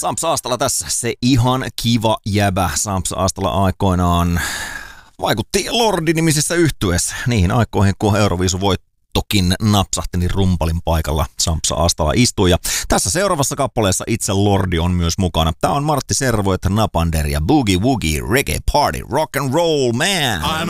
Samps Aastala tässä, se ihan kiva jäbä. Samps Aastala aikoinaan vaikutti Lordi-nimisessä yhtyeessä niihin aikoihin, kun Euroviisu voittokin napsahti, niin rumpalin paikalla Samps Aastala istui. Ja tässä seuraavassa kappaleessa itse Lordi on myös mukana. Tää on Martti Servoet, Napander ja Boogie Woogie Reggae Party Rock and Roll Man.